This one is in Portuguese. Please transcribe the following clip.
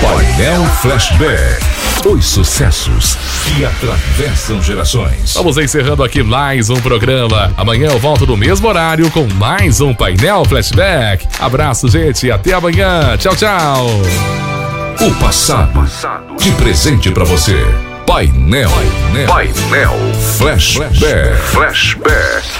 Painel Flashback. Os sucessos que atravessam gerações. Vamos encerrando aqui mais um programa. Amanhã eu volto no mesmo horário com mais um Painel Flashback. Abraço, gente, e até amanhã. Tchau, tchau. O passado de presente pra você. Painel Flashback.